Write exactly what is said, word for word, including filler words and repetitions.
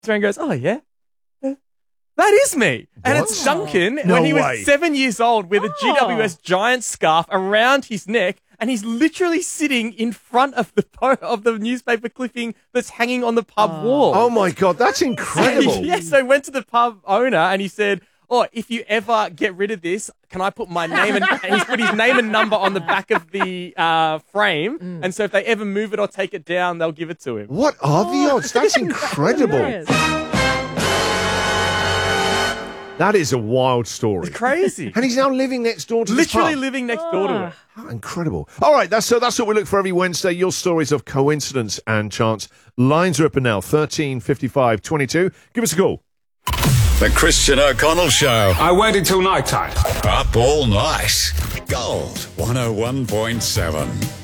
around and goes, oh, yeah? That is me. And What? it's Duncan No when he was way. seven years old with a G W S giant scarf around his neck, and he's literally sitting in front of the po- of the newspaper clipping that's hanging on the pub wall. Oh, my God. That's incredible. Yeah, so I went to the pub owner and he said, oh, if you ever get rid of this, can I put my name and, and he's put his name and number on the back of the uh, frame. Mm. And so if they ever move it or take it down, they'll give it to him. What are the odds? That's incredible. Yes. That is a wild story. It's crazy. And he's now living next door to this Literally pub. living next door to it. How incredible. All right, that's so that's what we look for every Wednesday. Your stories of coincidence and chance. Lines are open now, thirteen fifty-five twenty-two. Give us a call. The Christian O'Connell Show. I waited till night time. Up all night. Gold one oh one point seven.